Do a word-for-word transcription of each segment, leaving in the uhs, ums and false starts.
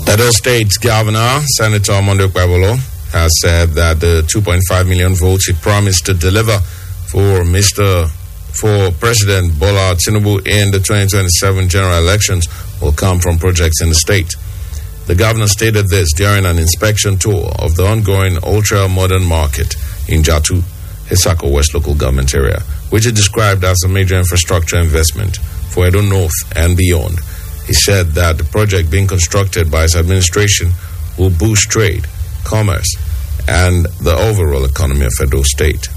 Edo State's Governor, Senator Mondo Kwabolo, has said that the two point five million votes he promised to deliver for Mister for President Bola Tinubu in the twenty twenty-seven general elections will come from projects in the state. The governor stated this during an inspection tour of the ongoing ultra-modern market in Jatu, Hisako West local government area, which he described as a major infrastructure investment for Edo North and beyond. He said that the project being constructed by his administration will boost trade, commerce, and the overall economy of Edo State.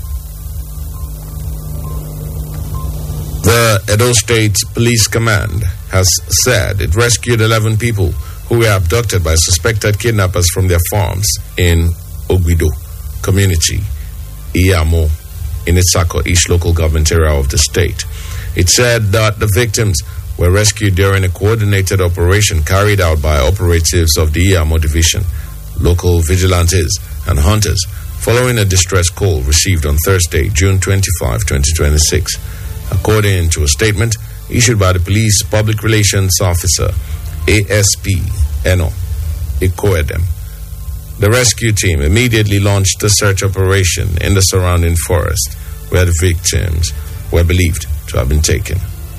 The Edo State Police Command has said it rescued eleven people who were abducted by suspected kidnappers from their farms in Ogbido community, Iyamo, in Itsako East local government area of the state. It said that the victims were rescued during a coordinated operation carried out by operatives of the Iyamo division, local vigilantes, and hunters, following a distress call received on Thursday, June twenty-fifth, twenty twenty-six. According to a statement issued by the police public relations officer, A S P Eno Ikoedem, the rescue team immediately launched a search operation in the surrounding forest where the victims were believed to have been taken.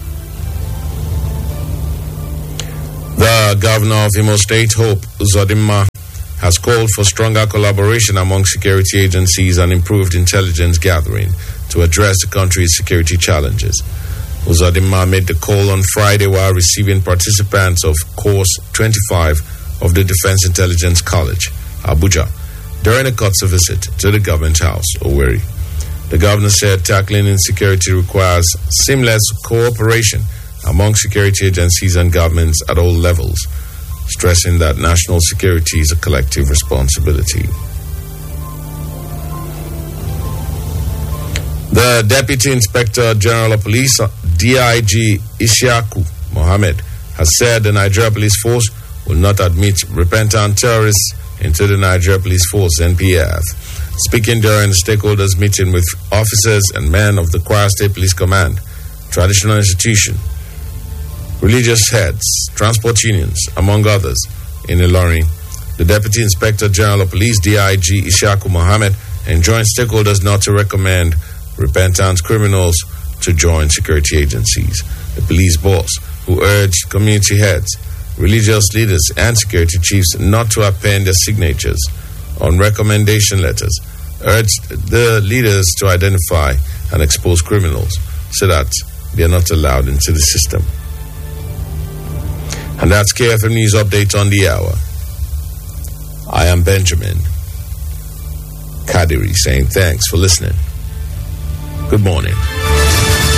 The governor of Imo State, Hope Uzodimma, has called for stronger collaboration among security agencies and improved intelligence gathering to address the country's security challenges. Uzodimma made the call on Friday while receiving participants of Course twenty-five of the Defense Intelligence College, Abuja, during a courtesy visit to the government house, Owerri. The governor said tackling insecurity requires seamless cooperation among security agencies and governments at all levels, stressing that national security is a collective responsibility. The Deputy Inspector General of Police, D I G Ishaku Mohammed, has said the Nigeria Police Force will not admit repentant terrorists into the Nigeria Police Force, N P F. Speaking during the stakeholders meeting with officers and men of the Kwara State Police Command, traditional institution, religious heads, transport unions, among others, in Ilorin, the Deputy Inspector General of Police, D I G Ishaku Mohammed, enjoined stakeholders not to recommend repentant criminals to join security agencies. The police boss, who urged community heads, religious leaders, and security chiefs not to append their signatures on recommendation letters, urged the leaders to identify and expose criminals so that they are not allowed into the system. And that's K F M News Update on the hour. I am Benjamin Kadiri saying thanks for listening. Good morning.